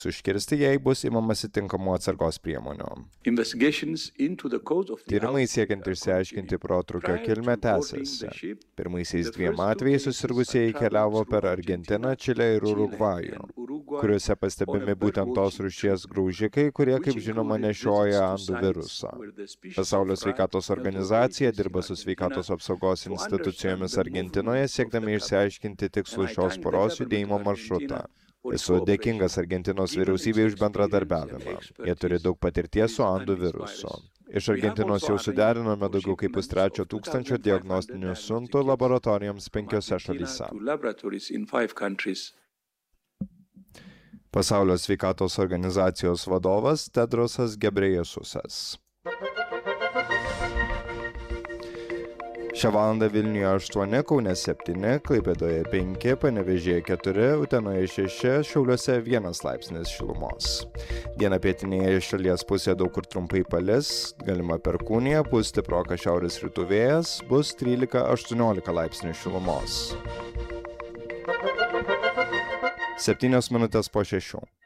užkirsti, jei bus imamasi tinkamų atsargos priemonių. Tyrimai siekiant išsiaiškinti protrūkio kilmę tęsiasi. Pirmaisiais 2 atvejais susirgusieji keliavo per Argentiną, Čilę ir Urugvajų, kuriuose pastebimi būtent tos rūšies graužikai, kurie, kaip žinoma, nešioja Andų virusą. Pasaulio sveikatos organizacija dirba su sveikatos apsaugos institucijomis Argentinoje, siekdami išsiaiškinti tikslų šios poros judėjimo maršrutą. Esu dėkingas Argentinos vyriausybei už bendradarbiavimą. Jie turi daug patirties su Andų virusu. Iš Argentinos jau suderinome daugiau kaip 3,5 diagnostinių siuntų laboratorijoms 5 šalyse. Pasaulio sveikatos organizacijos vadovas Tedrosas Gebrejesusas. Šią valandą Vilniuje 8, Kaune 7, Klaipėdoje 5, Panevėžyje 4, Utenoje 6, Šiauliuose 1 laipsnis šilumos. Dieną pietinėje šalies pusėje daug kur trumpai palis, galima perkūnija, pūs stiprokas šiaurės rytų vėjas, bus 13-18 laipsnių šilumos. 7 minutės po 6.